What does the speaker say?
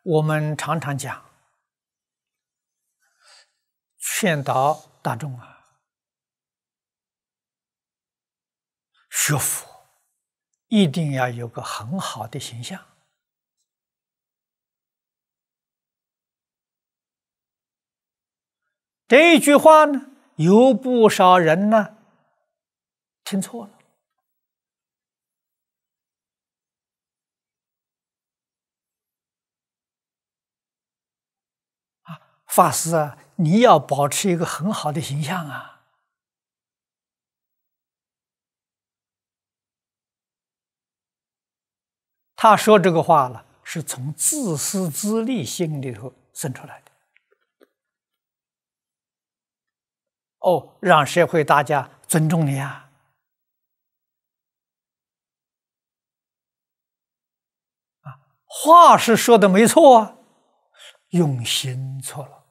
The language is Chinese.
我们常常讲，劝导大众学佛一定要有个很好的形象。这一句话呢，有不少人呢听错了。法师啊，你要保持一个很好的形象啊！他说这个话了，是从自私自利心里头生出来的。让社会大家尊重你啊！话是说的没错啊，用心错了。